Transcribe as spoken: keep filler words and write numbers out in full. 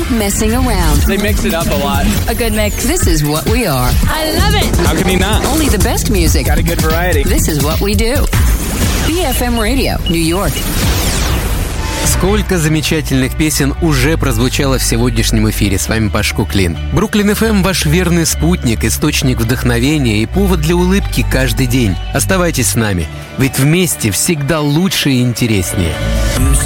messing around. They mix it up a lot. A good mix. This is what we are. I love it. How can you not? Only the best music. Got a good variety. This is what we do. би эф эм Radio, New York. Сколько замечательных песен уже прозвучало в сегодняшнем эфире. С вами Паш Куклин. Бруклин эф эм – ваш верный спутник, источник вдохновения и повод для улыбки каждый день. Оставайтесь с нами, ведь вместе всегда лучше и интереснее.